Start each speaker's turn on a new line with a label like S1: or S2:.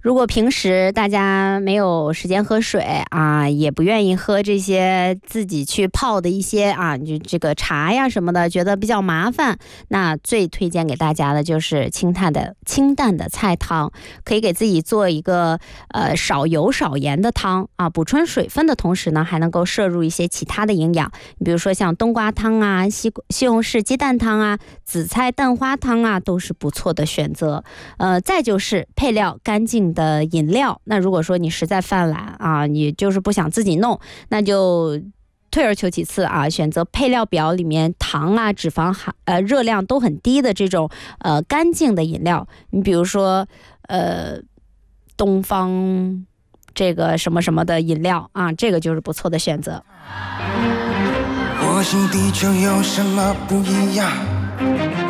S1: 如果平时大家没有时间喝水啊，也不愿意喝这些自己去泡的一些就这个茶呀什么的，觉得比较麻烦，那最推荐给大家的就是清淡的菜汤，可以给自己做一个少油少盐的汤啊，补充水分的同时呢，还能够摄入一些其他的营养，比如说像冬瓜汤啊、西红柿鸡蛋汤啊、紫菜蛋花汤啊，都是不错的选择。再就是配料干净的饮料，那如果说你实在犯懒啊，你就是不想自己弄，那就退而求其次啊，选择配料表里面糖啊、脂肪热量都很低的这种干净的饮料。你比如说东方这个什么什么的饮料啊，这个就是不错的选择。
S2: 火星地球有什么不一样？